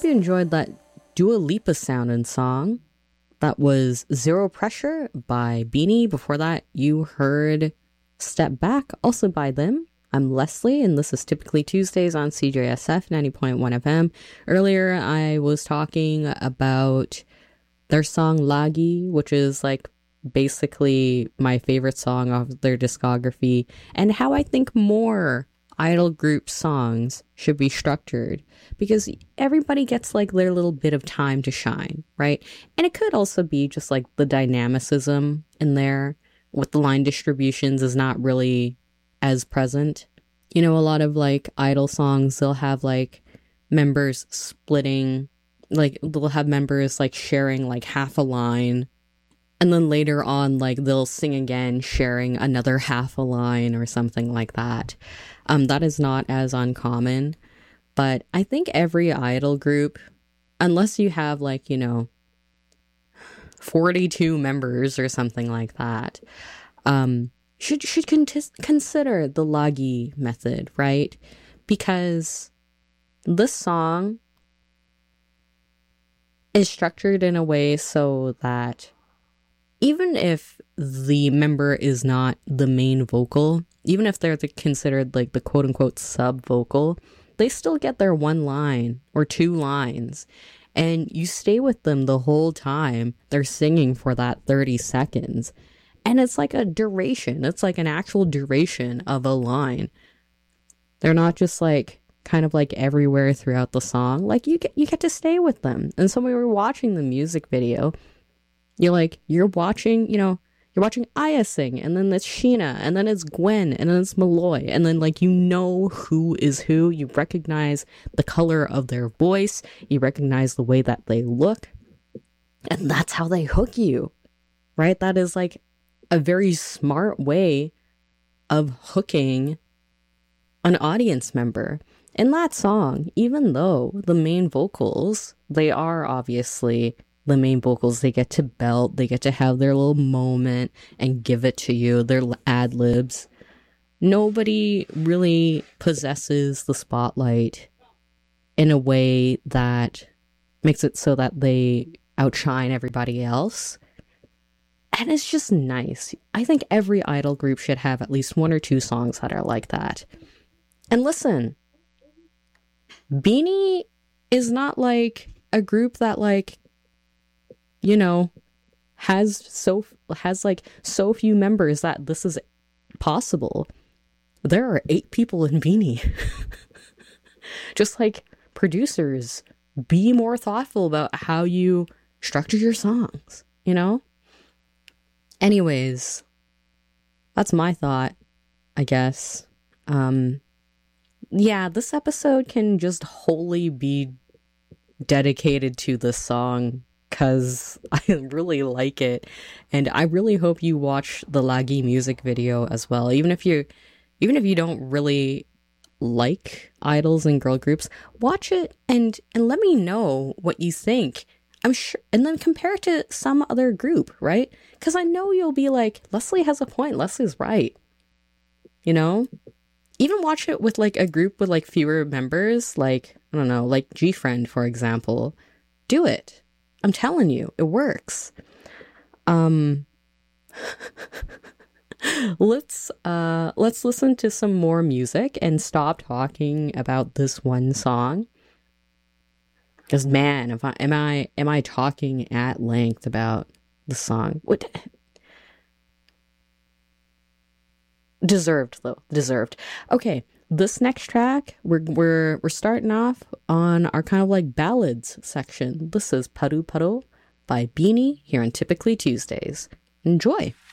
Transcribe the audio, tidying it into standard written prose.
you enjoyed that Dua Lipa sound and song. That was Zero Pressure by Beanie. Before that, you heard Step Back, also by them. I'm Leslie, and this is Typically Tuesdays on CJSF 90.1 FM. Earlier, I was talking about their song Lagi, which is like basically my favorite song of their discography, and how I think more idol group songs should be structured, because everybody gets like their little bit of time to shine, right? And it could also be just like the dynamicism in there with the line distributions is not really as present. You know, a lot of like idol songs, they'll have like members splitting, like they'll have members like sharing like half a line, and then later on like they'll sing again sharing another half a line or something like that. That is not as uncommon, but I think every idol group, unless you have like, you know, 42 members or something like that, should consider the Lagi method, right? Because this song is structured in a way so that even if the member is not the main vocal, even if they're considered like the quote-unquote sub-vocal, they still get their one line or two lines, and you stay with them the whole time they're singing for that 30 seconds. And it's like a duration. It's like an actual duration of a line. They're not just like kind of like everywhere throughout the song. Like you get to stay with them. And so when we were watching the music video, you're watching Aya sing, and then it's Sheena, and then it's Gwen, and then it's Malloy, and then like you know who is who. You recognize the color of their voice, you recognize the way that they look, and that's how they hook you, right? That is like a very smart way of hooking an audience member. In that song, even though the main vocals, they are obviously the main vocals, they get to belt, they get to have their little moment and give it to you, their ad-libs. Nobody really possesses the spotlight in a way that makes it so that they outshine everybody else. And it's just nice. I think every idol group should have at least one or two songs that are like that. And listen, Beanie is not like a group that like, you know, has like so few members that this is possible. There are 8 people in Beanie. Just like producers, be more thoughtful about how you structure your songs, you know? Anyways, that's my thought, I guess. Yeah, this episode can just wholly be dedicated to this song because I really like it, and I really hope you watch the Lagi music video as well. Even if you don't really like idols and girl groups, watch it and let me know what you think. I'm sure, and then compare it to some other group, right? Because I know you'll be like, Leslie has a point, Leslie's right. You know? Even watch it with like a group with like fewer members, like, I don't know, like GFriend, for example. Do it. I'm telling you, it works. Let's listen to some more music and stop talking about this one song. Because man, am I talking at length about the song? What? Deserved. Okay, this next track, we're starting off on our kind of like ballads section. This is Paru Paru by Beanie here on Typically Tuesdays. Enjoy.